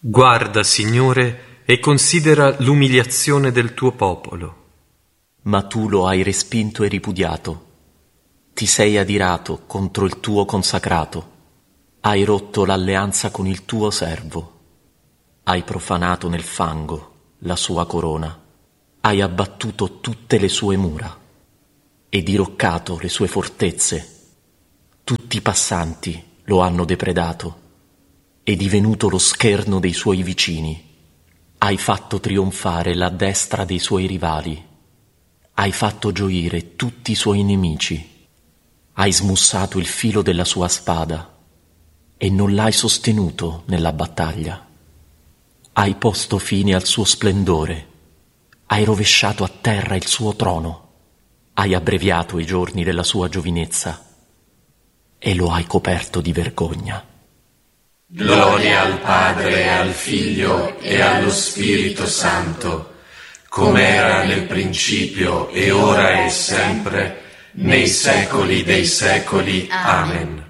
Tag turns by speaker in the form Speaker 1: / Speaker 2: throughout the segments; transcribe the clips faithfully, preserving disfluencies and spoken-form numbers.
Speaker 1: Guarda, Signore, e considera l'umiliazione del tuo popolo.
Speaker 2: Ma tu lo hai respinto e ripudiato. Ti sei adirato contro il tuo consacrato. Hai rotto l'alleanza con il tuo servo. Hai profanato nel fango la sua corona. Hai abbattuto tutte le sue mura e diroccato le sue fortezze. Tutti i passanti lo hanno depredato. È divenuto lo scherno dei suoi vicini. Hai fatto trionfare la destra dei suoi rivali. Hai fatto gioire tutti i suoi nemici. Hai smussato il filo della sua spada e non l'hai sostenuto nella battaglia. Hai posto fine al suo splendore. Hai rovesciato a terra il suo trono. Hai abbreviato i giorni della sua giovinezza e lo hai coperto di vergogna.
Speaker 3: Gloria al Padre, al Figlio e allo Spirito Santo, come era nel principio e ora e sempre, nei secoli dei secoli. Amen.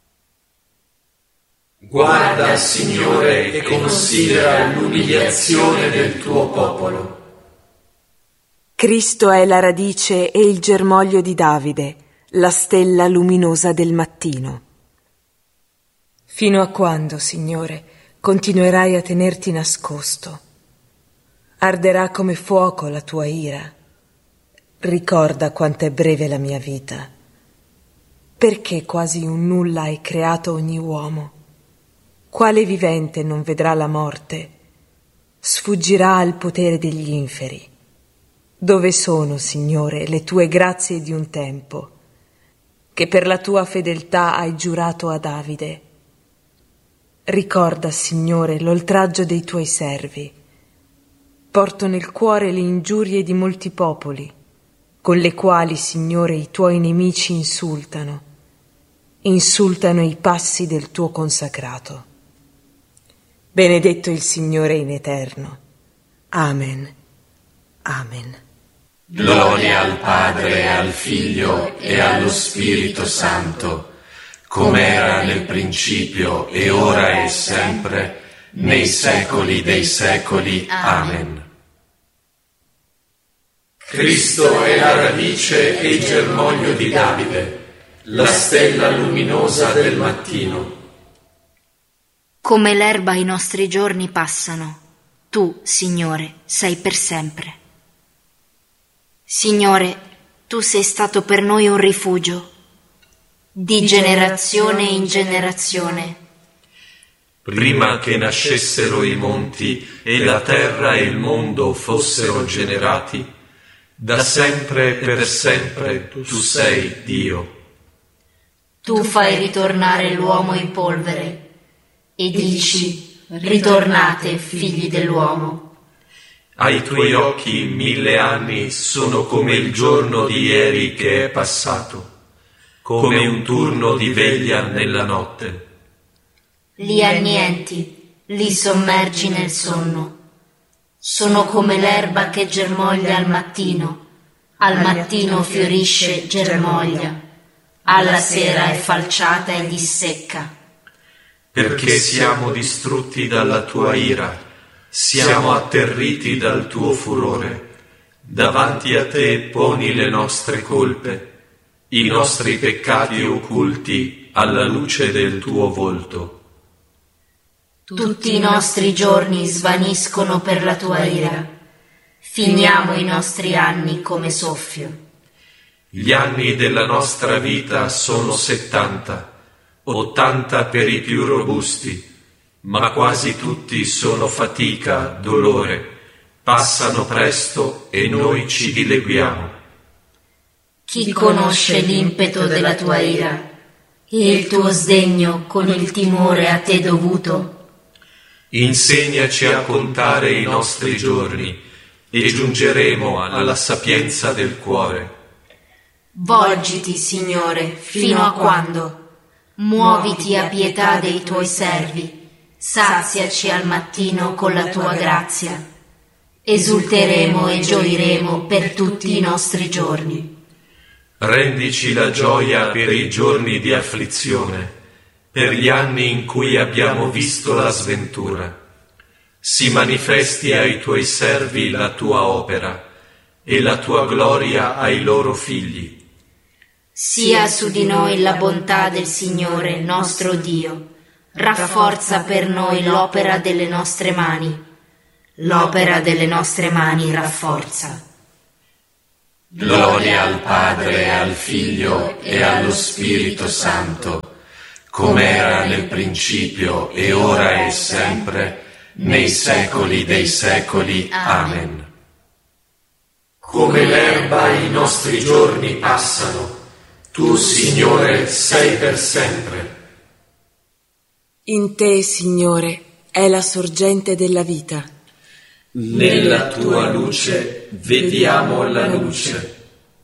Speaker 3: Guarda, Signore, e considera l'umiliazione del tuo popolo.
Speaker 4: Cristo è la radice e il germoglio di Davide, la stella luminosa del mattino. Fino a quando, Signore, continuerai a tenerti nascosto? Arderà come fuoco la tua ira. Ricorda quanto è breve la mia vita. Perché quasi un nulla hai creato ogni uomo? Quale vivente non vedrà la morte? Sfuggirà al potere degli inferi. Dove sono, Signore, le tue grazie di un tempo, che per la tua fedeltà hai giurato a Davide? Ricorda, Signore, l'oltraggio dei tuoi servi. Porto nel cuore le ingiurie di molti popoli, con le quali, Signore, i tuoi nemici insultano, insultano i passi del tuo consacrato. Benedetto il Signore in eterno. Amen. Amen.
Speaker 3: Gloria al Padre, al Figlio e allo Spirito Santo, come era nel principio e ora e sempre, nei secoli dei secoli. Amen. Cristo è la radice e il germoglio di Davide, la stella luminosa del mattino.
Speaker 5: Come l'erba i nostri giorni passano, tu, Signore, sei per sempre. Signore, tu sei stato per noi un rifugio, di generazione in generazione.
Speaker 3: Prima che nascessero i monti e la terra e il mondo fossero generati, da sempre e per sempre tu sei Dio.
Speaker 5: Tu fai ritornare l'uomo in polvere e dici: ritornate, figli dell'uomo.
Speaker 3: Ai tuoi occhi mille anni sono come il giorno di ieri che è passato, come un turno di veglia nella notte.
Speaker 5: Li annienti, li sommergi nel sonno. Sono come l'erba che germoglia al mattino. Al mattino fiorisce, germoglia. Alla sera è falciata e dissecca.
Speaker 3: Perché siamo distrutti dalla tua ira, siamo atterriti dal tuo furore. Davanti a te poni le nostre colpe, i nostri peccati occulti alla luce del tuo volto.
Speaker 5: Tutti i nostri giorni svaniscono per la tua ira, finiamo i nostri anni come soffio.
Speaker 3: Gli anni della nostra vita sono settanta, ottanta per i più robusti, ma quasi tutti sono fatica, dolore, passano presto e noi ci dileguiamo.
Speaker 5: Chi conosce l'impeto della tua ira e il tuo sdegno con il timore a te dovuto?
Speaker 3: Insegnaci a contare i nostri giorni e giungeremo alla sapienza del cuore.
Speaker 5: Volgiti, Signore, fino a quando? Muoviti a pietà dei tuoi servi, saziaci al mattino con la tua grazia. Esulteremo e gioiremo per tutti i nostri giorni.
Speaker 3: Rendici la gioia per i giorni di afflizione, per gli anni in cui abbiamo visto la sventura. si manifesti ai tuoi servi la tua opera e la tua gloria ai loro figli.
Speaker 5: Sia su di noi la bontà del Signore nostro Dio, rafforza per noi l'opera delle nostre mani, l'opera delle nostre mani rafforza.
Speaker 3: Gloria al Padre, e al Figlio e allo Spirito Santo, come era nel principio e ora e sempre, nei secoli dei secoli. Amen. Come l'erba i nostri giorni passano, tu, Signore, sei per sempre.
Speaker 4: In te, Signore, è la sorgente della vita.
Speaker 3: Nella tua luce vediamo la luce.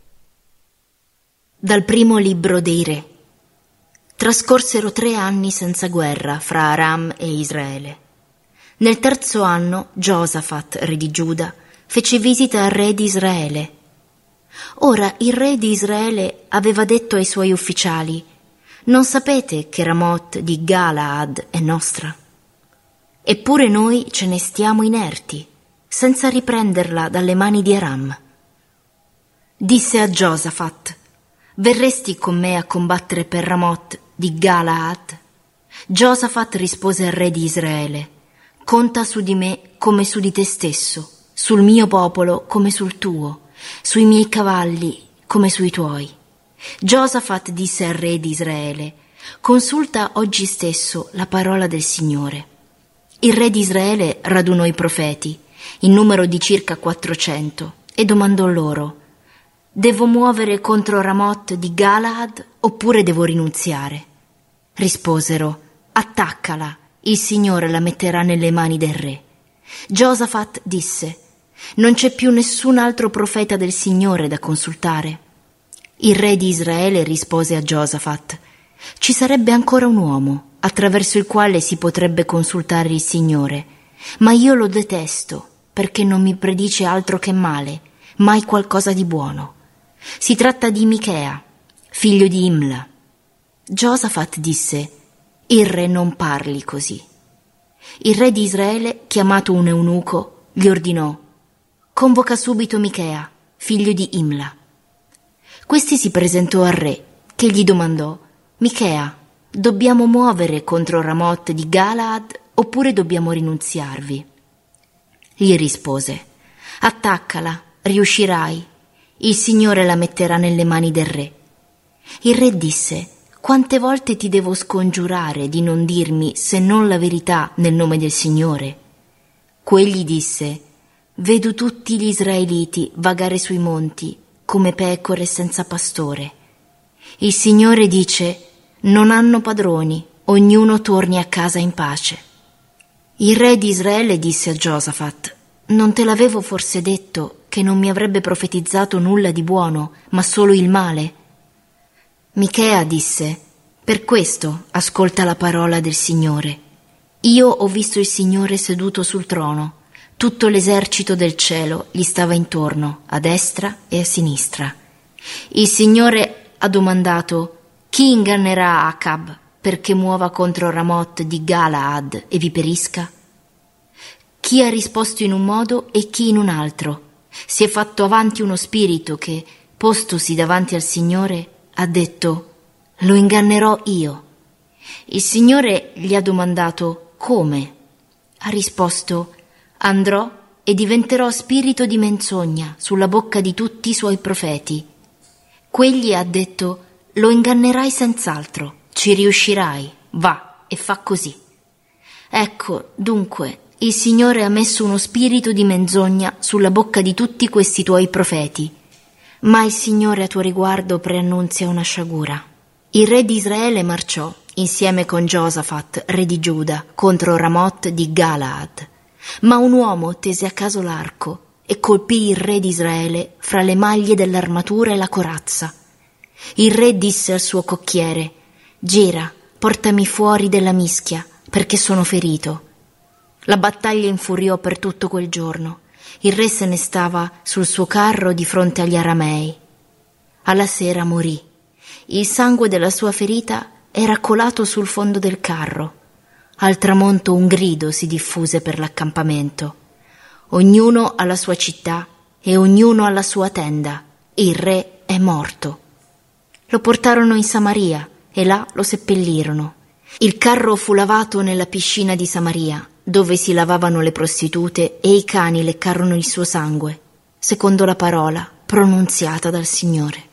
Speaker 6: Dal primo libro dei Re. Trascorsero tre anni senza guerra fra Aram e Israele. Nel terzo anno Giosafat, re di Giuda, fece visita al re di Israele. Ora il re di Israele aveva detto ai suoi ufficiali: non sapete che Ramot di Galaad è nostra? Eppure noi ce ne stiamo inerti, senza riprenderla dalle mani di Aram. Disse a Giosafat: verresti con me a combattere per Ramot di Galaad? Giosafat rispose al re di Israele: conta su di me come su di te stesso, sul mio popolo come sul tuo, sui miei cavalli come sui tuoi. Giosafat disse al re di Israele: consulta oggi stesso la parola del Signore. Il re di Israele radunò i profeti, in numero di circa quattrocento, e domandò loro: devo muovere contro Ramot di Galaad oppure devo rinunziare? Risposero: attaccala, il Signore la metterà nelle mani del re. Giosafat disse: non c'è più nessun altro profeta del Signore da consultare. Il re di Israele rispose a Giosafat: ci sarebbe ancora un uomo attraverso il quale si potrebbe consultare il Signore, ma io lo detesto perché non mi predice altro che male, mai qualcosa di buono. Si tratta di Michea, figlio di Imla. Giosafat disse: il re non parli così. Il re di Israele, chiamato un eunuco, gli ordinò: convoca subito Michea, figlio di Imla. Questi si presentò al re, che gli domandò: Michea, dobbiamo muovere contro Ramot di Galaad oppure dobbiamo rinunziarvi? Gli rispose: attaccala, riuscirai, il Signore la metterà nelle mani del re. Il re disse: quante volte ti devo scongiurare di non dirmi se non la verità nel nome del Signore? Quegli disse: vedo tutti gli israeliti vagare sui monti come pecore senza pastore. Il Signore dice: non hanno padroni, ognuno torni a casa in pace. Il re di Israele disse a Giosafat: non te l'avevo forse detto che non mi avrebbe profetizzato nulla di buono, ma solo il male? Michea disse: per questo ascolta la parola del Signore. Io ho visto il Signore seduto sul trono, tutto l'esercito del cielo gli stava intorno, a destra e a sinistra. Il Signore ha domandato: chi ingannerà Acab perché muova contro Ramot di Galaad e vi perisca? Chi ha risposto in un modo e chi in un altro? Si è fatto avanti uno spirito che, postosi davanti al Signore, ha detto: lo ingannerò io. Il Signore gli ha domandato: come? Ha risposto: andrò e diventerò spirito di menzogna sulla bocca di tutti i suoi profeti. Quegli ha detto: lo ingannerai senz'altro, ci riuscirai, va e fa così. Ecco, dunque, il Signore ha messo uno spirito di menzogna sulla bocca di tutti questi tuoi profeti, ma il Signore a tuo riguardo preannunzia una sciagura. Il re di Israele marciò, insieme con Giosafat, re di Giuda, contro Ramot di Galaad, ma un uomo tese a caso l'arco e colpì il re di Israele fra le maglie dell'armatura e la corazza. Il re disse al suo cocchiere: gira, portami fuori della mischia, perché sono ferito. La battaglia infuriò per tutto quel giorno. Il re se ne stava sul suo carro di fronte agli aramei. Alla sera morì. Il sangue della sua ferita era colato sul fondo del carro. Al tramonto un grido si diffuse per l'accampamento. Ognuno alla sua città e ognuno alla sua tenda. Il re è morto. Lo portarono in Samaria e là lo seppellirono. Il carro fu lavato nella piscina di Samaria, dove si lavavano le prostitute, e i cani leccarono il suo sangue, secondo la parola pronunziata dal Signore.